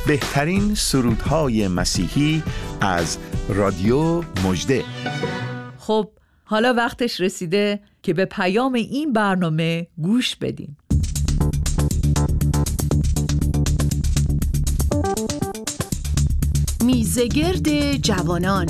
بهترین سرودهای مسیحی از رادیو مژده. خب حالا وقتش رسیده که به پیام این برنامه گوش بدیم. میزگرد جوانان.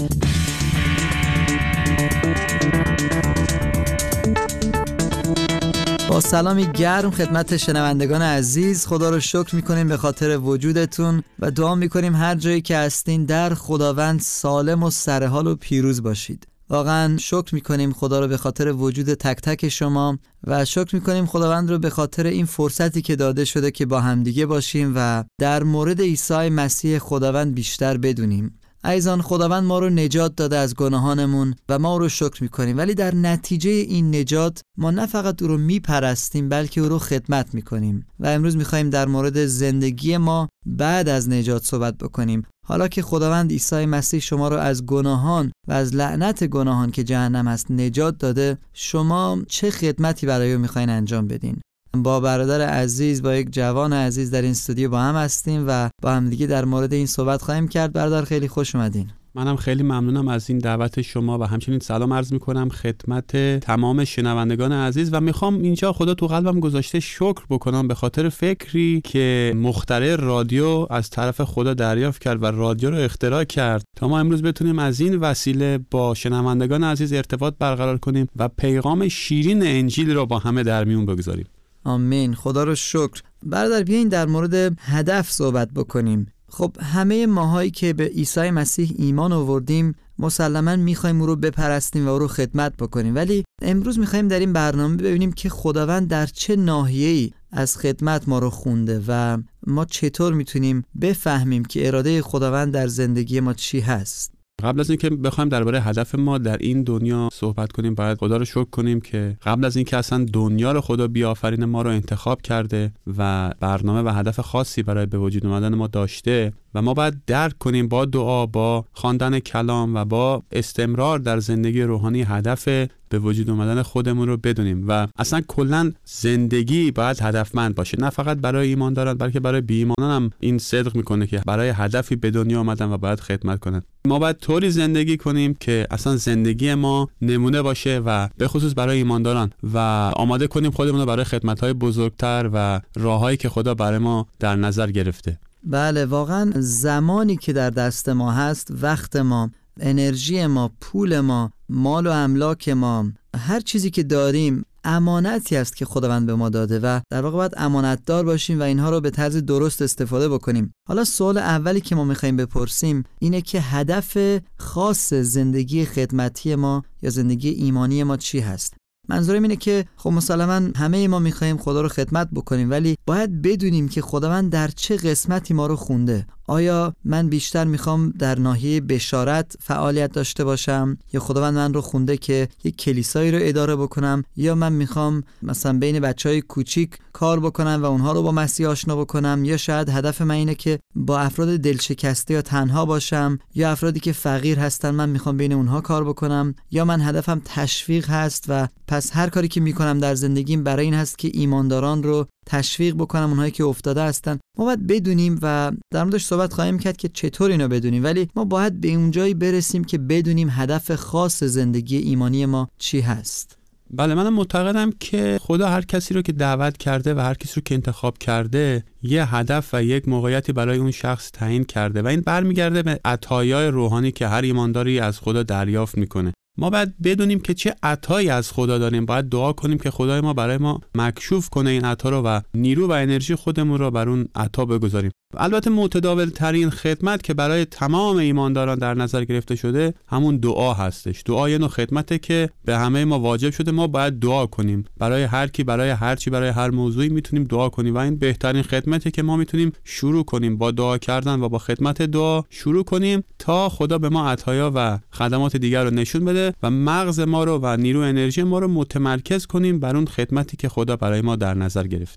با سلامی گرم خدمت شنوندگان عزیز، خدا رو شکر میکنیم به خاطر وجودتون و دعا میکنیم هر جایی که هستین در خداوند سالم و سرحال و پیروز باشید. واقعا شکر میکنیم خدا رو به خاطر وجود تک تک شما و شکر میکنیم خداوند رو به خاطر این فرصتی که داده شده که با همدیگه باشیم و در مورد عیسی مسیح خداوند بیشتر بدونیم. عزیزان، خداوند ما رو نجات داده از گناهانمون و ما رو شکر میکنیم، ولی در نتیجه این نجات ما نه فقط او رو میپرستیم بلکه او رو خدمت میکنیم و امروز میخوایم در مورد زندگی ما بعد از نجات صحبت بکنیم. حالا که خداوند عیسی مسیح شما رو از گناهان و از لعنت گناهان که جهنم است نجات داده، شما چه خدمتی برای او میخواین انجام بدین؟ با برادر عزیز، با یک جوان عزیز در این استودیو با هم هستیم و با هم دیگه در مورد این صحبت خواهیم کرد. برادر خیلی خوش اومدین. منم خیلی ممنونم از این دعوت شما و همچنین سلام عرض میکنم خدمت تمام شنوندگان عزیز و میخوام اینجا خدا تو قلبم گذاشته شکر بکنم به خاطر فکری که مخترع رادیو از طرف خدا دریافت کرد و رادیو رو اختراع کرد تا ما امروز بتونیم از این وسیله با شنوندگان عزیز ارتباط برقرار کنیم و پیغام شیرین انجیل رو با همه در میون بگذاریم. آمین، خدا رو شکر. برادر بیاین در مورد هدف صحبت بکنیم. خب همه ماهایی که به عیسی مسیح ایمان آوردیم مسلماً میخوایم او رو بپرستیم و او رو خدمت بکنیم، ولی امروز میخوایم در این برنامه ببینیم که خداوند در چه ناحیه‌ای از خدمت ما رو خونده و ما چطور میتونیم بفهمیم که اراده خداوند در زندگی ما چی هست. قبل از اینکه بخوایم درباره هدف ما در این دنیا صحبت کنیم باید خدا رو شکر کنیم که قبل از اینکه اصلا دنیا رو خدا بیافرینه ما رو انتخاب کرده و برنامه و هدف خاصی برای به وجود اومدن ما داشته و ما باید درک کنیم با دعا، با خواندن کلام و با استمرار در زندگی روحانی هدف به وجود اومدن خودمون رو بدونیم و اصلا کلا زندگی باید هدفمند باشه، نه فقط برای ایمانداران بلکه برای بی ایمانان هم این صدق میکنه که برای هدفی به دنیا اومدن و باید خدمت کنن. ما باید طوری زندگی کنیم که اصلا زندگی ما نمونه باشه و به خصوص برای ایمانداران و آماده کنیم خودمون رو برای خدمت‌های بزرگتر و راههایی که خدا برای ما در نظر گرفته. بله، واقعا زمانی که در دست ما هست، وقت ما، انرژی ما، پول ما، مال و املاک ما، هر چیزی که داریم امانتی است که خداوند به ما داده و در واقع باید امانتدار باشیم و اینها رو به طرز درست استفاده بکنیم. حالا سوال اولی که ما میخوایم بپرسیم اینه که هدف خاص زندگی خدمتی ما یا زندگی ایمانی ما چی هست؟ منظورم اینه که خب مسلماً همه ما میخوایم خدا رو خدمت بکنیم، ولی باید بدونیم که خداوند در چه قسمتی ما رو خونده. آیا من بیشتر میخوام در ناحیه بشارت فعالیت داشته باشم یا خداوند من رو خونده که یک کلیسایی رو اداره بکنم، یا من میخوام مثلا بین بچهای کوچیک کار بکنم و اونها رو با مسیح آشنا بکنم، یا شاید هدف من اینه که با افراد دلشکسته یا تنها باشم، یا افرادی که فقیر هستن من میخوام بین اونها کار بکنم، یا من هدفم تشویق هست و پس هر کاری که میکنم در زندگیم برای این هست که ایمانداران رو تشویق بکنم، اونهایی که افتاده هستن. ما باید بدونیم و در موردش صحبت خواهیم کرد که چطور اینو بدونیم، ولی ما باید به اونجایی برسیم که بدونیم هدف خاص زندگی ایمانی ما چی هست. بله، منم معتقدم که خدا هر کسی رو که دعوت کرده و هر کسی رو که انتخاب کرده یه هدف و یک موقعیتی برای اون شخص تعیین کرده و این برمیگرده به عطایای روحانی که هر ایمانداری از خدا دریافت میکنه. ما باید بدونیم که چه عطایی از خدا داریم، باید دعا کنیم که خدای ما برای ما مکشوف کنه این عطا رو و نیرو و انرژی خودمون رو بر اون عطا بگذاریم. البته متداول ترین خدمت که برای تمام ایمانداران در نظر گرفته شده همون دعا هستش. دعا یه نوع خدمته که به همه ما واجب شده. ما باید دعا کنیم برای هر کی، برای هر چی، برای هر موضوعی میتونیم دعا کنیم و این بهترین خدمته که ما میتونیم شروع کنیم، با دعا کردن و با خدمت دعا شروع کنیم تا خدا به ما عطایا و خدمات دیگر رو نشون بده و مغز ما رو و نیرو انرژی ما رو متمرکز کنیم بر اون خدمتی که خدا برای ما در نظر گرفته.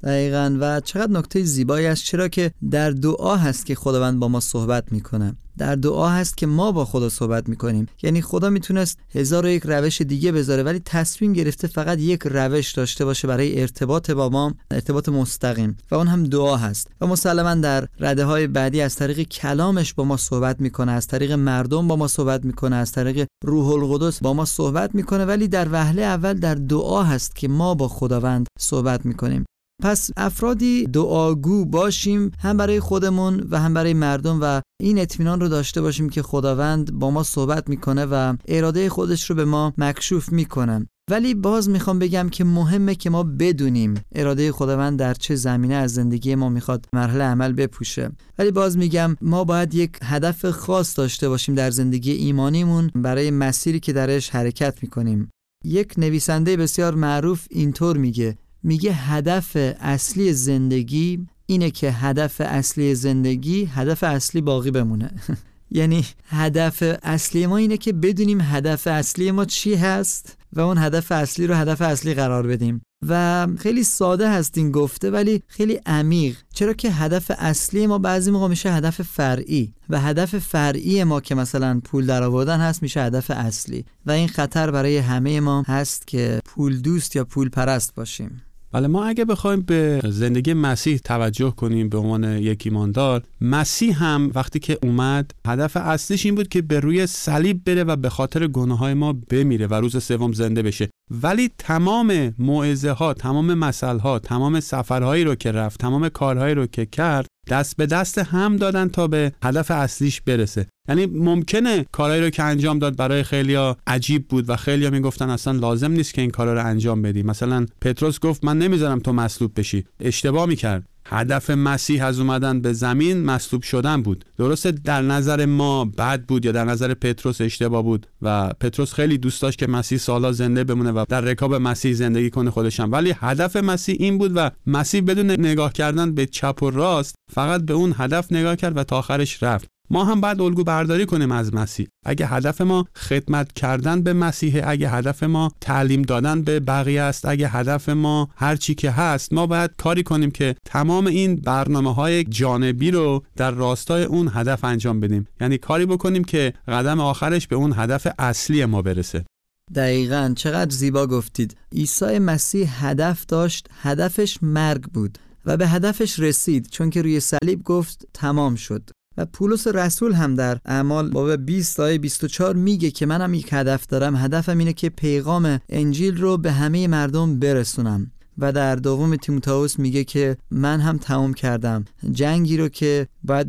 دقیقاً. و چقدر نکته زیبایی است، چرا که در دعا هست که خداوند با ما صحبت میکنه. در دعا هست که ما با خدا صحبت میکنیم. یعنی خدا میتونست 1001 روش دیگه بذاره، ولی تصمیم گرفته فقط یک روش داشته باشه برای ارتباط با ما، ارتباط مستقیم، و اون هم دعا هست. و مسلماً در رده های بعدی از طریق کلامش با ما صحبت میکنه، از طریق مردم با ما صحبت میکنه، از طریق روح القدس با ما صحبت میکنه، ولی در وهله اول در دعا هست که ما با خداوند صحبت میکنیم. پس افرادی دعاگو باشیم، هم برای خودمون و هم برای مردم، و این اطمینان رو داشته باشیم که خداوند با ما صحبت میکنه و اراده خودش رو به ما مکشوف میکنه. ولی باز میخوام بگم که مهمه که ما بدونیم اراده خداوند در چه زمینه از زندگی ما میخواد مرحله عمل بپوشه. ولی باز میگم ما باید یک هدف خاص داشته باشیم در زندگی ایمانیمون برای مسیری که درش حرکت میکنیم. یک نویسنده بسیار معروف اینطور میگه هدف اصلی زندگی اینه که هدف اصلی باقی بمونه. یعنی هدف اصلی ما اینه که بدونیم هدف اصلی ما چی هست و اون هدف اصلی رو هدف اصلی قرار بدیم. و خیلی ساده هست این گفته، ولی خیلی عمیق، چرا که هدف اصلی ما بعضی موقع میشه هدف فرعی، و هدف فرعی ما که مثلا پول درآوردن هست میشه هدف اصلی، و این خطر برای همه ما هست که پول دوست یا پول پرست باشیم. بله، ما اگه بخوایم به زندگی مسیح توجه کنیم به عنوان یک ایماندار، مسیح هم وقتی که اومد هدف اصلیش این بود که به روی صلیب بره و به خاطر گناههای ما بمیره و روز سوم زنده بشه. ولی تمام موعظه ها، تمام مثل ها، تمام سفرهایی رو که رفت، تمام کارهایی رو که کرد، دست به دست هم دادن تا به هدف اصلیش برسه. یعنی ممکنه کارهایی رو که انجام داد برای خیلیا عجیب بود و خیلیا میگفتن اصلا لازم نیست که این کارا رو انجام بدی. مثلا پتروس گفت من نمیذارم تو مصلوب بشی. اشتباه میکرد. هدف مسیح از اومدن به زمین مصلوب شدن بود. درسته در نظر ما بد بود یا در نظر پتروس اشتباه بود و پتروس خیلی دوست داشت که مسیح سالا زنده بمونه و در رکاب مسیح زندگی کنه خودشم، ولی هدف مسیح این بود و مسیح بدون نگاه کردن به چپ و راست فقط به اون هدف نگاه کرد و تا آخرش رفت. ما هم باید الگو برداری کنیم از مسیح. اگه هدف ما خدمت کردن به مسیح، اگه هدف ما تعلیم دادن به بقیه است، اگه هدف ما هر چی که هست، ما باید کاری کنیم که تمام این برنامه‌های جانبی رو در راستای اون هدف انجام بدیم. یعنی کاری بکنیم که قدم آخرش به اون هدف اصلی ما برسه. دقیقاً، چقدر زیبا گفتید. عیسی مسیح هدف داشت، هدفش مرگ بود و به هدفش رسید، چون که روی صلیب گفت تمام شد. و پولس رسول هم در اعمال باب 20 آیه 24 میگه که منم یک هدف دارم، هدفم اینه که پیغام انجیل رو به همه مردم برسونم. و در دوم تیموتائوس میگه که من هم تمام کردم جنگی رو که باید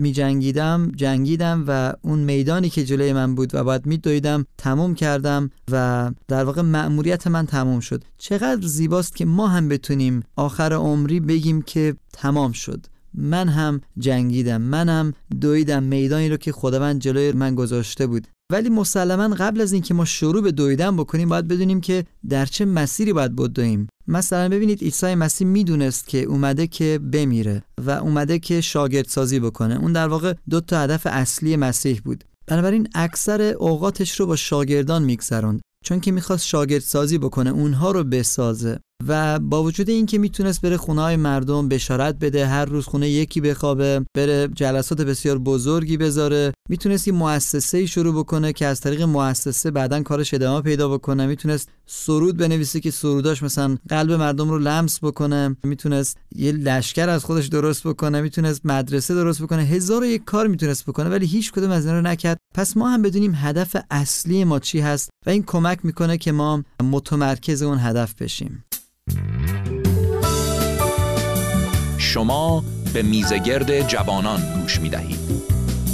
جنگیدم و اون میدانی که جلوی من بود و باید میدویدم تمام کردم و در واقع مأموریت من تمام شد. چقدر زیباست که ما هم بتونیم آخر عمری بگیم که تمام شد، من هم جنگیدم، منم دویدم میدانی رو که خداوند جلوی من گذاشته بود. ولی مسلماً قبل از اینکه ما شروع به دویدن بکنیم باید بدونیم که در چه مسیری باید بدویم. مثلا ببینید عیسی مسیح میدونست که اومده که بمیره و اومده که شاگردسازی بکنه. اون در واقع 2 هدف اصلی مسیح بود. بنابراین اکثر اوقاتش رو با شاگردان میگذروند، چون که میخواست شاگردسازی بکنه، اونها رو بسازه. و با وجود این که میتونست بره خونه‌های مردم بشارت بده، هر روز خونه یکی بخوابه، بره جلسات بسیار بزرگی بذاره، میتونست یه مؤسسه‌ای شروع بکنه که از طریق مؤسسه بعداً کارش ادامه پیدا بکنه، میتونست سرود بنویسه که سروداش مثلا قلب مردم رو لمس بکنه، میتونست یه لشکر از خودش درست بکنه، میتونست مدرسه درست بکنه، 1001 کار میتونست بکنه، ولی هیچ کدوم از اینا رو نکرد. پس ما هم بدونیم هدف اصلی ما چی هست و این کمک میکنه که ما متمرکز اون هدف بشیم. شما به میزگرد جوانان گوش می‌دهید.